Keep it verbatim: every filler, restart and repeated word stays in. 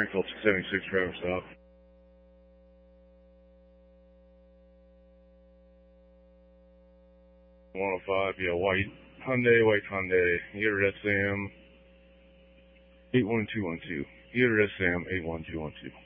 Springfield six seventy-six, driver stop. one oh five, yeah, white Hyundai, white Hyundai, Eater S M eight one two one two. Eater S M eight one two one two.